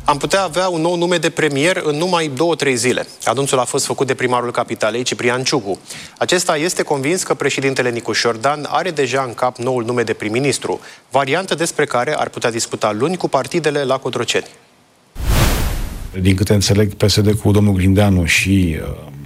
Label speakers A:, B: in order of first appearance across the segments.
A: Am putea avea un nou nume de premier în numai 2-3 zile. Anunțul a fost făcut de primarul capitalei, Ciprian Ciugu. Acesta este convins că președintele Nicu Șordan are deja în cap noul nume de prim-ministru, variantă despre care ar putea discuta luni cu partidele la Cotroceni.
B: Din câte înțeleg, PSD cu domnul Grindeanu și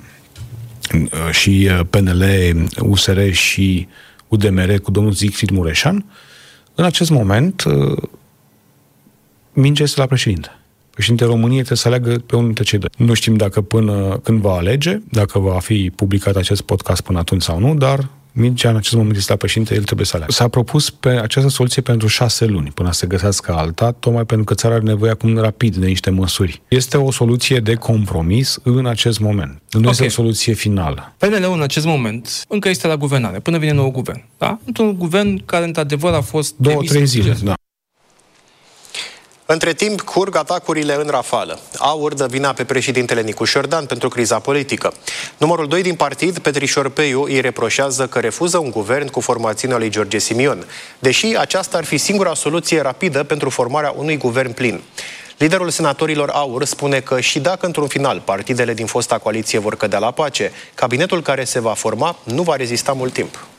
B: PNL, USR și UDMR cu domnul Siegfried Mureșan, în acest moment mingea este la președinte. Președintele României trebuie să aleagă pe unul dintre cei doi. Nu știm dacă până când va alege, dacă va fi publicat acest podcast până atunci sau nu, dar mingea în acest moment este la președinte, el trebuie să aleagă. S-a propus pe această soluție pentru 6 luni, până să găsească alta, tocmai pentru că țara are nevoie acum rapid de niște măsuri. Este o soluție de compromis în acest moment. Nu este o soluție finală.
C: PNL-ul în acest moment încă este la guvernare, până vine nou guvern. Da? Într-un guvern care într-adevăr a fost
B: 2-3 zile, da.
A: Între timp, curg atacurile în rafală. AUR dă vina pe președintele Nicu Șordan pentru criza politică. Numărul 2 din partid, Petrișor Peiu, îi reproșează că refuză un guvern cu formațiunea lui George Simion, deși aceasta ar fi singura soluție rapidă pentru formarea unui guvern plin. Liderul senatorilor AUR spune că și dacă într-un final partidele din fosta coaliție vor cădea la pace, cabinetul care se va forma nu va rezista mult timp.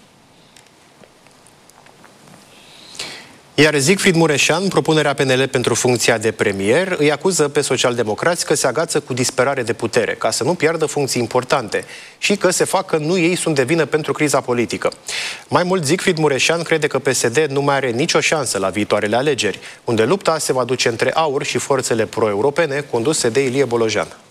A: Iar Siegfried Mureșan, propunerea PNL pentru funcția de premier, îi acuză pe socialdemocrați că se agață cu disperare de putere, ca să nu piardă funcții importante și că se fac că nu ei sunt de vină pentru criza politică. Mai mult, Siegfried Mureșan crede că PSD nu mai are nicio șansă la viitoarele alegeri, unde lupta se va duce între AUR și forțele pro-europene conduse de Ilie Bolojan.